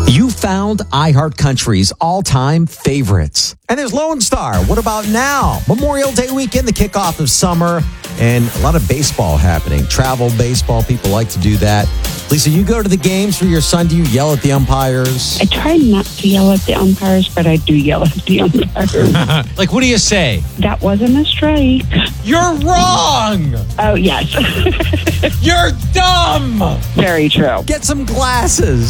You found iHeartCountry's all-time favorites. And there's Lone Star. What about now? Memorial Day weekend, the kickoff of summer, and a lot of baseball happening. Travel baseball, people like to do that. Lisa, you go to the games for your son. Do you yell at the umpires? I try not to yell at the umpires, but I do yell at the umpires. Like, what do you say? That wasn't a strike. You're wrong! Oh, yes. You're dumb! Very true. Get some glasses.